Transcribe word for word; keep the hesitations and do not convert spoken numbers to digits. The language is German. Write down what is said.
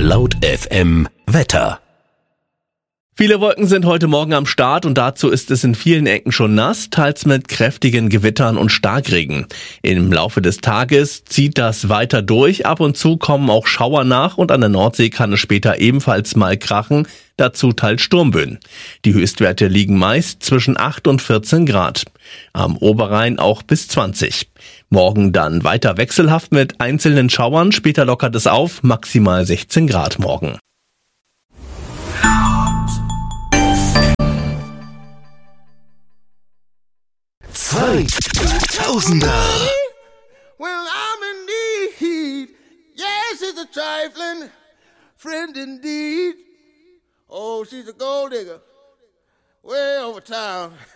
Laut F M Wetter. Viele Wolken sind heute Morgen am Start und dazu ist es in vielen Ecken schon nass, teils mit kräftigen Gewittern und Starkregen. Im Laufe des Tages zieht das weiter durch, ab und zu kommen auch Schauer nach und an der Nordsee kann es später ebenfalls mal krachen, dazu teils Sturmböen. Die Höchstwerte liegen meist zwischen acht und vierzehn Grad. Am Oberrhein auch bis zwanzig. Morgen dann weiter wechselhaft mit einzelnen Schauern, später lockert es auf, maximal sechzehn Grad morgen. zweitausender. Well, I'm in need. Yes, it's a trifling friend indeed. Oh, she's a gold digger way over town.